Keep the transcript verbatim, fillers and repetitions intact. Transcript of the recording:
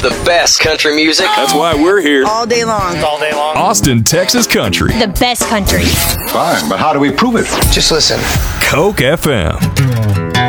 The best country music. That's why we're here. All day long. All day long. Austin, Texas country. The best country. Fine, but how do we prove it? Just listen. Coke F M.